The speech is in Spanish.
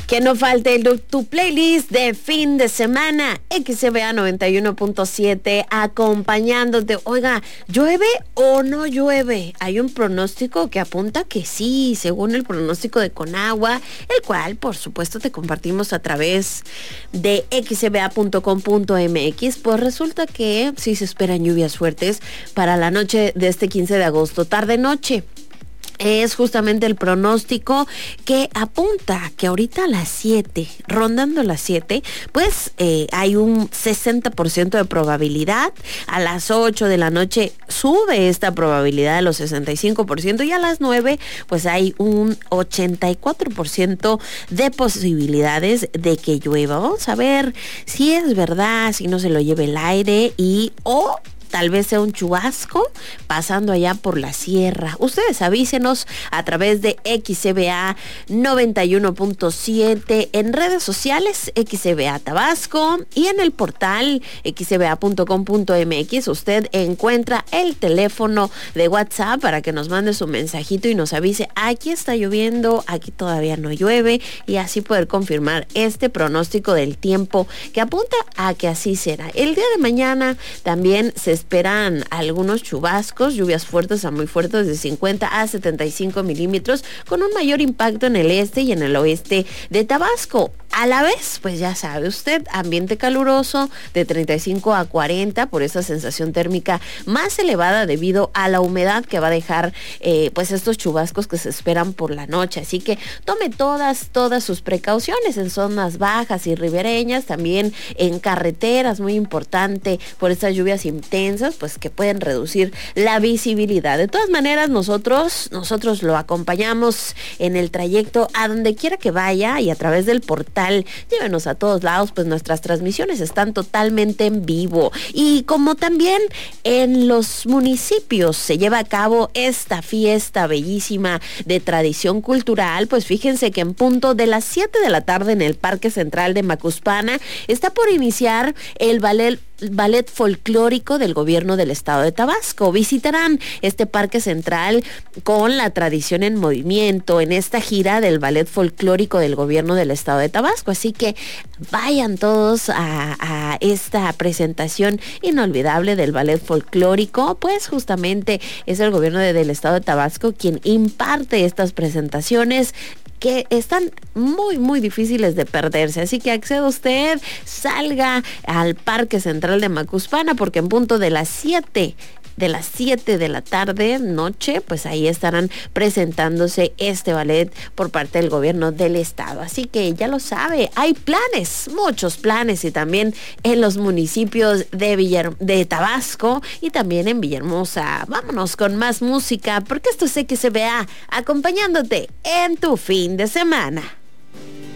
Que no falte tu playlist de fin de semana. XCBA 91.7 acompañándote. Oiga, ¿llueve o no llueve? Hay un pronóstico que apunta que sí, según el pronóstico de Conagua, el cual, por supuesto, te compartimos a través de xcba.com.mx. Pues resulta que sí se esperan lluvias fuertes para la noche de este 15 de agosto, tarde-noche. Es justamente el pronóstico que apunta que ahorita a las 7, rondando las 7, pues hay un 60% de probabilidad. A las 8 de la noche sube esta probabilidad a los 65% y a las 9 pues hay un 84% de posibilidades de que llueva. Vamos a ver si es verdad, si no se lo lleve el aire o tal vez sea un chubasco pasando allá por la sierra. Ustedes avísenos a través de XCBA 91.7 en redes sociales, XCBA Tabasco, y en el portal xcba.com.mx usted encuentra el teléfono de WhatsApp para que nos mande su mensajito y nos avise: aquí está lloviendo, aquí todavía no llueve, y así poder confirmar este pronóstico del tiempo que apunta a que así será. El día de mañana también se esperan algunos chubascos, lluvias fuertes a muy fuertes de 50 a 75 milímetros, con un mayor impacto en el este y en el oeste de Tabasco. A la vez, pues ya sabe usted, ambiente caluroso de 35 a 40 por esa sensación térmica más elevada debido a la humedad que va a dejar pues estos chubascos que se esperan por la noche. Así que tome todas sus precauciones en zonas bajas y ribereñas, también en carreteras, muy importante por estas lluvias intensas, pues que pueden reducir la visibilidad. De todas maneras, nosotros lo acompañamos en el trayecto a donde quiera que vaya, y a través del portal llévenos a todos lados, pues nuestras transmisiones están totalmente en vivo. Y como también en los municipios se lleva a cabo esta fiesta bellísima de tradición cultural, pues fíjense que en punto de las 7 de la tarde en el Parque Central de Macuspana está por iniciar el ballet folclórico del gobierno del estado de Tabasco. Visitarán este parque central con la tradición en movimiento en esta gira del ballet folclórico del gobierno del estado de Tabasco. Así que vayan todos a esta presentación inolvidable del ballet folclórico, pues justamente es el gobierno del estado de Tabasco quien imparte estas presentaciones que están muy, muy difíciles de perderse. Así que acceda usted, salga al Parque Central de Macuspana, porque en punto de las 7 de la tarde, noche, pues ahí estarán presentándose este ballet por parte del gobierno del estado. Así que ya lo sabe, hay planes, muchos planes, y también en los municipios de Tabasco y también en Villahermosa. Vámonos con más música, porque esto es XCBA, acompañándote en tu fin de semana.